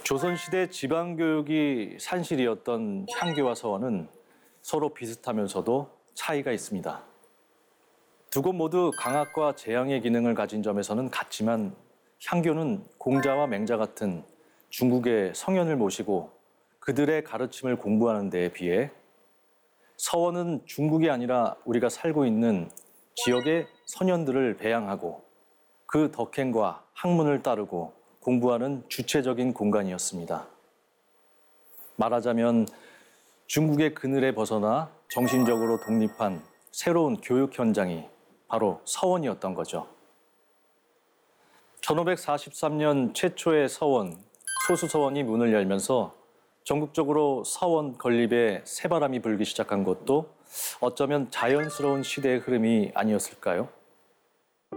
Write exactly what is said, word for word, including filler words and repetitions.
조선시대 지방교육이 산실이었던 향교와 서원은 서로 비슷하면서도 차이가 있습니다. 두 곳 모두 강압과 재앙의 기능을 가진 점에서는 같지만 향교는 공자와 맹자 같은 중국의 성현을 모시고 그들의 가르침을 공부하는 데에 비해 서원은 중국이 아니라 우리가 살고 있는 지역의 선현들을 배양하고 그 덕행과 학문을 따르고 공부하는 주체적인 공간이었습니다. 말하자면 중국의 그늘에 벗어나 정신적으로 독립한 새로운 교육 현장이 바로 서원이었던 거죠. 천오백사십삼 년 최초의 서원, 소수서원이 문을 열면서 전국적으로 서원 건립에 새바람이 불기 시작한 것도 어쩌면 자연스러운 시대의 흐름이 아니었을까요?